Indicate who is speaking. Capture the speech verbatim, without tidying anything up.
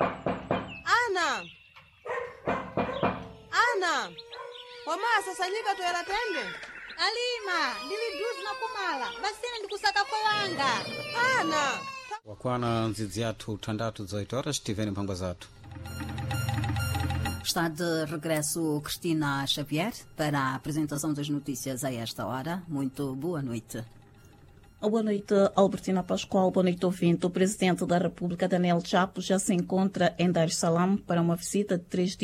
Speaker 1: Ana! Ana! Wamasa sanyika toera tende?
Speaker 2: Alima, ndili duzi na kumala. Basina ndikusaka kwa wanga.
Speaker 1: Ana!
Speaker 3: Wakwana nzizi yathu thandatu dezoito horas estiveni mphangwa zathu.
Speaker 4: Está de regresso Cristina Xavier para a apresentação das notícias a esta hora. Muito boa noite.
Speaker 5: Boa noite, Albertina Pascoal. Boa noite, ouvinte. O presidente da República, Daniel Chapo, já se encontra em Dar es Salaam para uma visita de três dias.